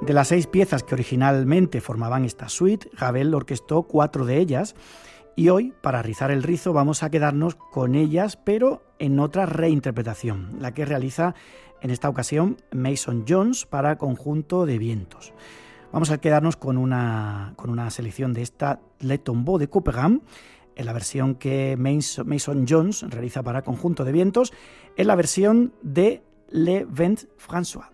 De las 6 piezas que originalmente formaban esta suite, Ravel orquestó 4 de ellas y hoy, para rizar el rizo, vamos a quedarnos con ellas, pero en otra reinterpretación, la que realiza en esta ocasión Mason Jones para conjunto de vientos. Vamos a quedarnos con una selección de esta Le Tombeau de Couperin, en la versión que Mason Jones realiza para conjunto de vientos, en la versión de Le Vent François.